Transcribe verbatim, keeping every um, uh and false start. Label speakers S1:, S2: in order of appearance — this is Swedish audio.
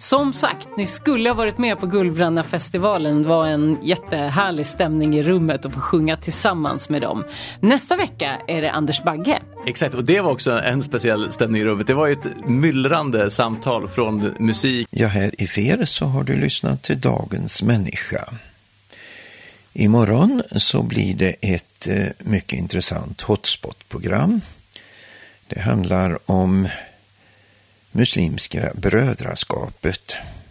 S1: Som sagt, ni skulle ha varit med på Guldbrännarfestivalen. Det var en jättehärlig stämning i rummet och få sjunga tillsammans med dem. Nästa vecka är det Anders Bagge.
S2: Exakt, och det var också en speciell stämning i rummet. Det var ett myllrande samtal från musik.
S3: Ja, här i Fer så har du lyssnat till Dagens människa. Imorgon så blir det ett eh, mycket intressant hotspot-program. Det handlar om muslimska brödraskapet.